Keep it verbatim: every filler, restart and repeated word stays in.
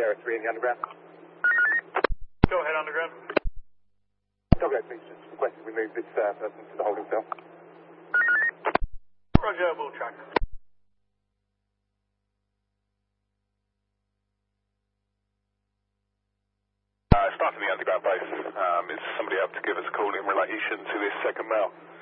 Sierra three in the underground. Go ahead, underground. Okay, please just request we move this uh, person to the holding cell. Roger, we'll track. Uh, starting the underground base. Um, is somebody able to give us a call in relation to this second mail?